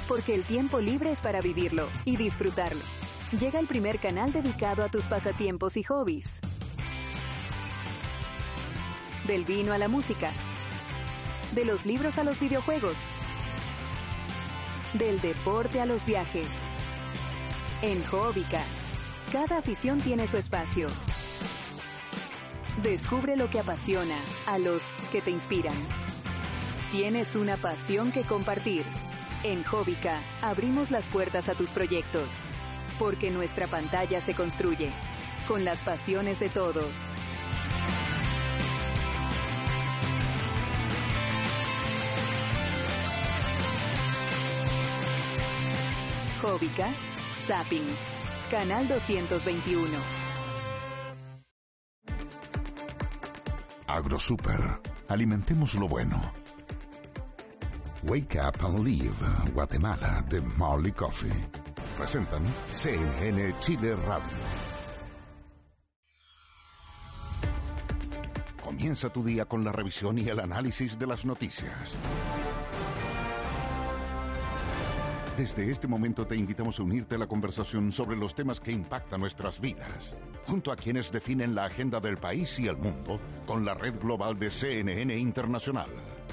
porque el tiempo libre es para vivirlo y disfrutarlo. Llega el primer canal dedicado a tus pasatiempos y hobbies. Del vino a la música. De los libros a los videojuegos. Del deporte a los viajes. En Hobbica, cada afición tiene su espacio. Descubre lo que apasiona a los que te inspiran. Tienes una pasión que compartir. En Hobbica abrimos las puertas a tus proyectos, porque nuestra pantalla se construye con las pasiones de todos. Hobbica, Zapping, Canal 221. AgroSuper. Alimentemos lo bueno. Wake Up and Live, Guatemala, de Molly Coffee. Presentan CNN Chile Radio. Comienza tu día con la revisión y el análisis de las noticias. Desde este momento te invitamos a unirte a la conversación sobre los temas que impactan nuestras vidas, junto a quienes definen la agenda del país y el mundo, con la red global de CNN Internacional.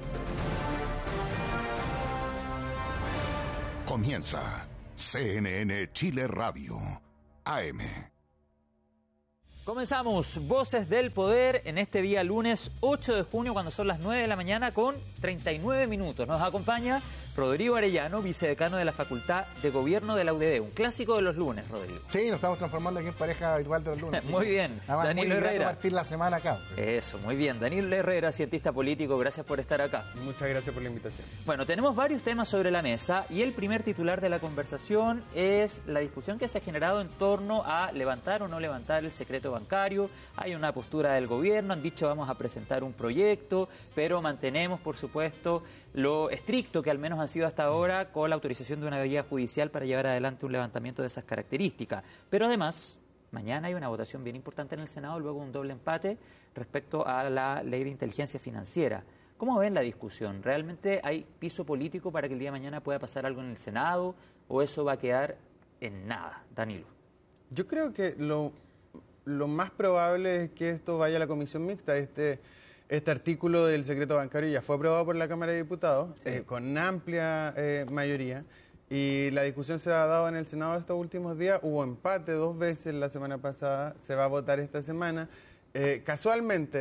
Comienza CNN Chile Radio, AM. Comenzamos Voces del Poder en este día lunes 8 de junio cuando son las 9 de la mañana con 39 minutos. Nos acompaña Rodrigo Arellano, vicedecano de la Facultad de Gobierno de la UDD. Un clásico de los lunes, Rodrigo. Sí, nos estamos transformando aquí en pareja habitual de los lunes. Muy bien. Además, Danilo muy Herrera. partir la semana acá. Eso, muy bien. Danilo Herrera, cientista político, gracias por estar acá. Muchas gracias por la invitación. Bueno, tenemos varios temas sobre la mesa y el primer titular de la conversación es la discusión que se ha generado en torno a levantar o no levantar el secreto bancario. Hay una postura del gobierno, han dicho vamos a presentar un proyecto, pero mantenemos, por supuesto, lo estricto que al menos ha sido hasta ahora con la autorización de una guía judicial para llevar adelante un levantamiento de esas características. Pero además, mañana hay una votación bien importante en el Senado, luego un doble empate respecto a la ley de inteligencia financiera. ¿Cómo ven la discusión? ¿Realmente hay piso político para que el día de mañana pueda pasar algo en el Senado o eso va a quedar en nada? Danilo. Yo creo que lo más probable es que esto vaya a la comisión mixta. Este artículo del secreto bancario ya fue aprobado por la Cámara de Diputados, sí, con amplia mayoría, y la discusión se ha dado en el Senado estos últimos días. Hubo empate 2 veces la semana pasada, se va a votar esta semana. Casualmente,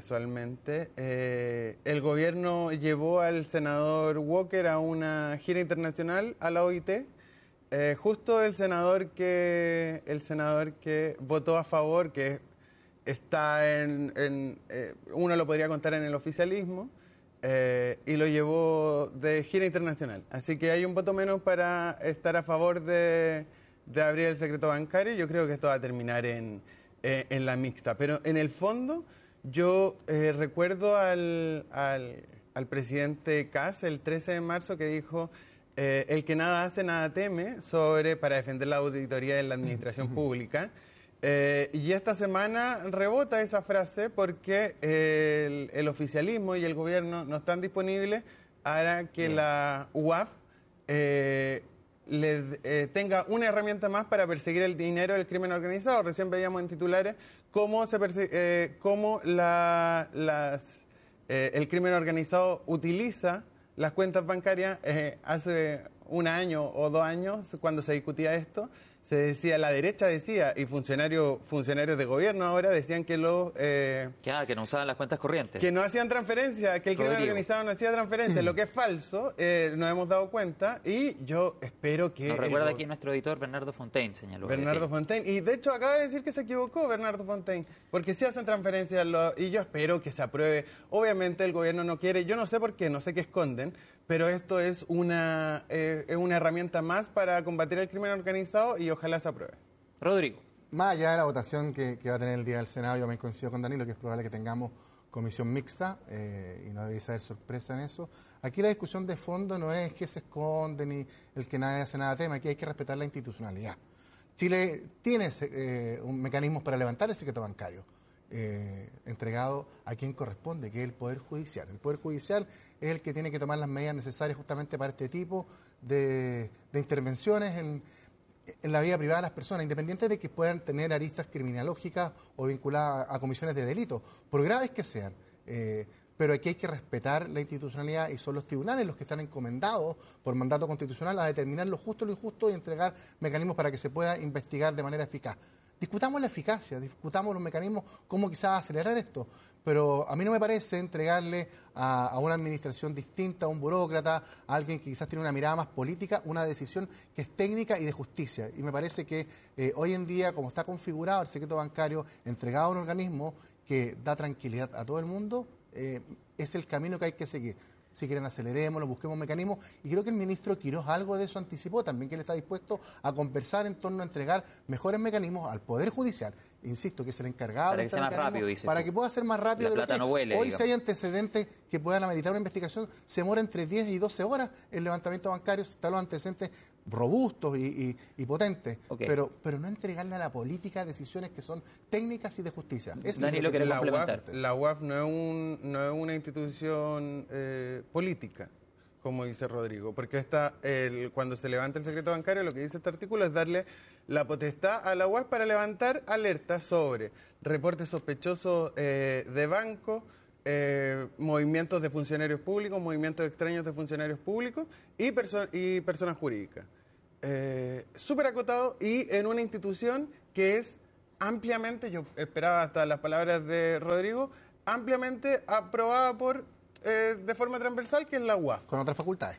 el gobierno llevó al senador Walker a una gira internacional a la OIT. Justo el senador que votó a favor, que está uno lo podría contar en el oficialismo, y lo llevó de gira internacional. Así que hay un voto menos para estar a favor de abrir el secreto bancario. Yo creo que esto va a terminar en la mixta. Pero en el fondo, yo recuerdo al presidente Kast el 13 de marzo que dijo: el que nada hace, nada teme, para defender la auditoría de la administración pública. Y esta semana rebota esa frase porque el oficialismo y el gobierno no están disponibles para que la UAF tenga una herramienta más para perseguir el dinero del crimen organizado. Recién veíamos en titulares cómo el crimen organizado utiliza las cuentas bancarias. Hace 1 año o 2 años, cuando se discutía esto, se decía, la derecha decía, y funcionarios de gobierno ahora decían que que no usaban las cuentas corrientes. Que no hacían transferencia, que el crimen organizado no hacía transferencia, lo que es falso, nos hemos dado cuenta, y yo espero que... Nos recuerda aquí nuestro editor Bernardo Fontaine, señaló. Bernardo Fontaine, y de hecho acaba de decir que se equivocó Bernardo Fontaine, porque sí hacen transferencias, y yo espero que se apruebe. Obviamente el gobierno no quiere, yo no sé por qué, no sé qué esconden, pero esto es una herramienta más para combatir el crimen organizado y ojalá se apruebe. Rodrigo. Más allá de la votación que va a tener el día del Senado, yo también coincido con Danilo que es probable que tengamos comisión mixta y no debe haber sorpresa en eso. Aquí la discusión de fondo no es que se esconde ni el que nadie hace nada tema, aquí hay que respetar la institucionalidad. Chile tiene un mecanismo para levantar el secreto bancario entregado a quien corresponde, que es el Poder Judicial. El Poder Judicial es el que tiene que tomar las medidas necesarias justamente para este tipo de intervenciones en la vida privada de las personas, independientes de que puedan tener aristas criminológicas o vinculadas a comisiones de delitos, por graves que sean. Pero aquí hay que respetar la institucionalidad y son los tribunales los que están encomendados por mandato constitucional a determinar lo justo y lo injusto y entregar mecanismos para que se pueda investigar de manera eficaz. Discutamos la eficacia, discutamos los mecanismos, cómo quizás acelerar esto, pero a mí no me parece entregarle a una administración distinta, a un burócrata, a alguien que quizás tiene una mirada más política, una decisión que es técnica y de justicia. Y me parece que hoy en día, como está configurado el secreto bancario, entregado a un organismo que da tranquilidad a todo el mundo, es el camino que hay que seguir. Si quieren, acelerémoslo, busquemos mecanismos. Y creo que el ministro Quirós algo de eso anticipó también, que él está dispuesto a conversar en torno a entregar mejores mecanismos al Poder Judicial. Insisto, que es el encargado para de que sea más rápido, dice para tú. que pueda ser más rápido. La plata no huele, hoy, digamos. si hay antecedentes que puedan ameritar una investigación, se demora entre 10 y 12 horas el levantamiento bancario, si están los antecedentes robustos y potentes. Okay. Pero no entregarle a la política decisiones que son técnicas y de justicia. Danilo, ¿querés complementar? La UAF no es una institución política, como dice Rodrigo, porque cuando se levanta el secreto bancario, lo que dice este artículo es darle la potestad a la UAF para levantar alertas sobre reportes sospechosos de bancos, movimientos de funcionarios públicos, movimientos extraños de funcionarios públicos y personas jurídicas. Súper acotado y en una institución que es ampliamente, yo esperaba hasta las palabras de Rodrigo, ampliamente aprobada de forma transversal, que es la UAF. Con otras facultades.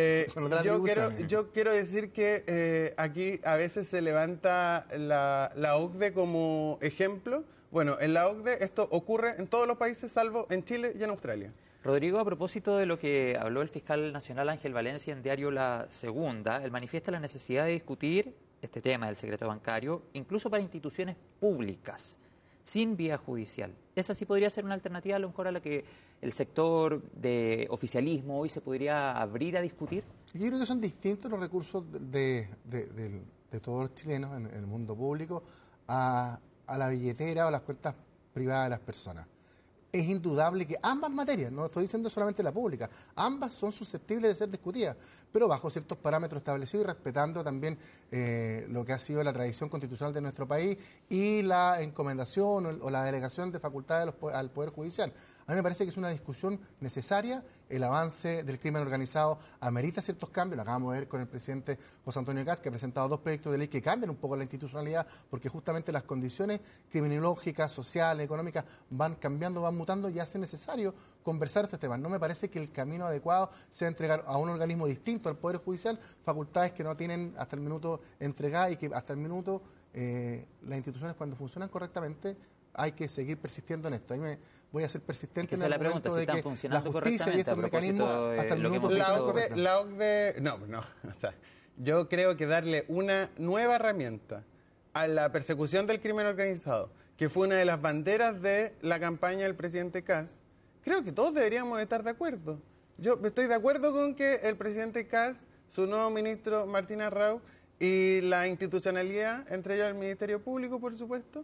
Yo quiero decir que aquí a veces se levanta la OCDE como ejemplo. Bueno, en la OCDE esto ocurre en todos los países, salvo en Chile y en Australia. Rodrigo, a propósito de lo que habló el fiscal nacional Ángel Valencia en Diario La Segunda, él manifiesta la necesidad de discutir este tema del secreto bancario, incluso para instituciones públicas, sin vía judicial. ¿Esa sí podría ser una alternativa a lo mejor a la que el sector de oficialismo hoy se podría abrir a discutir? Yo creo que son distintos los recursos de todos los chilenos en el mundo público a la billetera o a las cuentas privadas de las personas. Es indudable que ambas materias, no estoy diciendo solamente la pública, ambas son susceptibles de ser discutidas, pero bajo ciertos parámetros establecidos y respetando también lo que ha sido la tradición constitucional de nuestro país y la encomendación o la delegación de facultades al Poder Judicial. A mí me parece que es una discusión necesaria. El avance del crimen organizado amerita ciertos cambios. Lo acabamos de ver con el presidente José Antonio Kast, que ha presentado 2 proyectos de ley que cambian un poco la institucionalidad, porque justamente las condiciones criminológicas, sociales, económicas van cambiando, van mutando y hace necesario conversar estos temas. No me parece que el camino adecuado sea entregar a un organismo distinto al Poder Judicial facultades que no tienen hasta el minuto entregadas y que hasta el minuto las instituciones, cuando funcionan correctamente, hay que seguir persistiendo en esto. Ahí me voy a ser persistente en el momento de que la justicia y estos mecanismos hasta el minuto la OCDE, o sea, yo creo que darle una nueva herramienta a la persecución del crimen organizado, que fue una de las banderas de la campaña del presidente Kast, creo que todos deberíamos estar de acuerdo. Yo estoy de acuerdo con que el presidente Kast, su nuevo ministro Martín Arrau y la institucionalidad, entre ellos el Ministerio Público, por supuesto,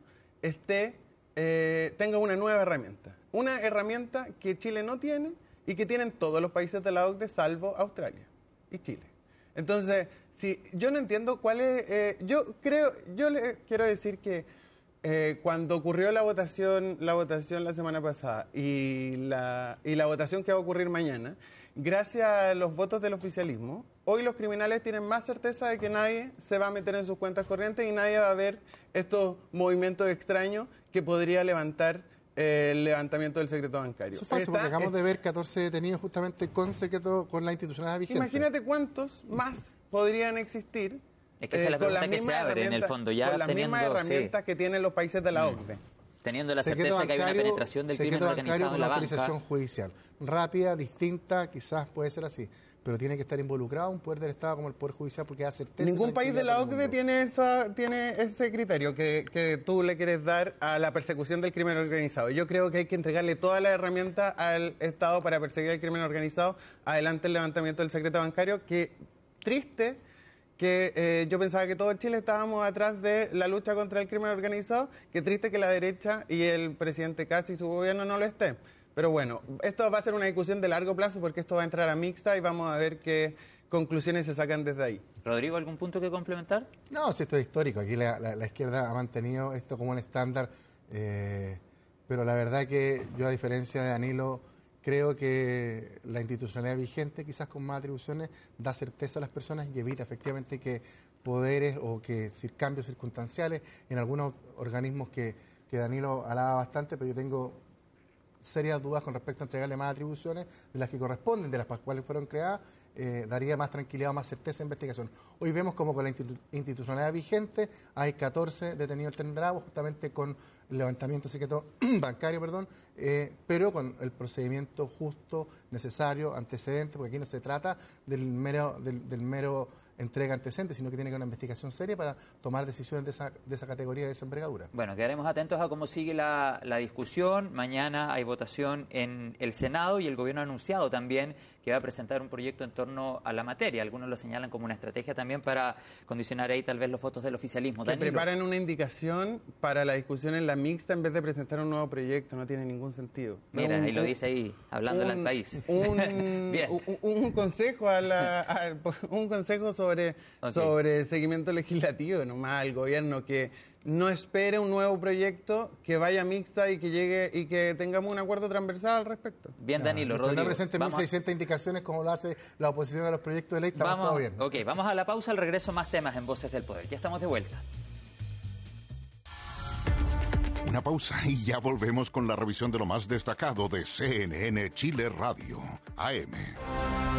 tenga una nueva herramienta. Una herramienta que Chile no tiene y que tienen todos los países de la OCDE, salvo Australia y Chile. Entonces, yo no entiendo cuál es... yo le quiero decir que cuando ocurrió la votación la semana pasada y la votación que va a ocurrir mañana, gracias a los votos del oficialismo, hoy los criminales tienen más certeza de que nadie se va a meter en sus cuentas corrientes y nadie va a ver estos movimientos extraños que podría levantar el levantamiento del secreto bancario. Eso es falso, porque acabamos de ver 14 detenidos justamente con secreto, con la institucionalidad vigente. Imagínate cuántos más podrían existir. Es que esa es la pregunta que se abre en el fondo, ya con las mismas herramientas que tienen los países de la OCDE. Teniendo la certeza de que hay una penetración del crimen organizado en la banca. Autorización judicial rápida, distinta, quizás puede ser así, pero tiene que estar involucrado un poder del Estado como el Poder Judicial, porque da certeza. Ningún país de la OCDE tiene ese criterio que tú le quieres dar a la persecución del crimen organizado. Yo creo que hay que entregarle todas las herramientas al Estado para perseguir el crimen organizado. Adelante el levantamiento del secreto bancario, que triste que yo pensaba que todo Chile estábamos atrás de la lucha contra el crimen organizado. Qué triste que la derecha y el presidente Kast y su gobierno no lo estén. Pero bueno, esto va a ser una discusión de largo plazo porque esto va a entrar a mixta y vamos a ver qué conclusiones se sacan desde ahí. Rodrigo, ¿algún punto que complementar? No, sí, esto es histórico. Aquí la izquierda ha mantenido esto como un estándar, pero la verdad que yo, a diferencia de Danilo, creo que la institucionalidad vigente, quizás con más atribuciones, da certeza a las personas y evita efectivamente que poderes o que cambios circunstanciales en algunos organismos que Danilo alaba bastante, pero yo tengo serias dudas con respecto a entregarle más atribuciones de las que corresponden, de las cuales fueron creadas, daría más tranquilidad o más certeza de investigación. Hoy vemos como con la institucionalidad vigente hay 14 detenidos en Bravo, justamente con el levantamiento secreto bancario, pero con el procedimiento justo, necesario, antecedente, porque aquí no se trata del mero entrega antecedentes, sino que tiene que haber una investigación seria para tomar decisiones de esa categoría, de esa envergadura. Bueno, quedaremos atentos a cómo sigue la discusión. Mañana hay votación en el Senado y el Gobierno ha anunciado también que va a presentar un proyecto en torno a la materia. Algunos lo señalan como una estrategia también para condicionar ahí tal vez los votos del oficialismo. Que Danilo. preparan una indicación para la discusión en la mixta en vez de presentar un nuevo proyecto. No tiene ningún sentido. Mira, ahí lo dice ahí, hablándole al país. Un consejo un consejo sobre seguimiento legislativo nomás al gobierno, que no espere un nuevo proyecto, que vaya mixta y que llegue y que tengamos un acuerdo transversal al respecto. Bien, Danilo, Rodrigo. No presente 1.600 indicaciones como lo hace la oposición a los proyectos de ley, estamos todo bien. Ok, vamos a la pausa, al regreso más temas en Voces del Poder. Ya estamos de vuelta. Una pausa y ya volvemos con la revisión de lo más destacado de CNN Chile Radio, AM.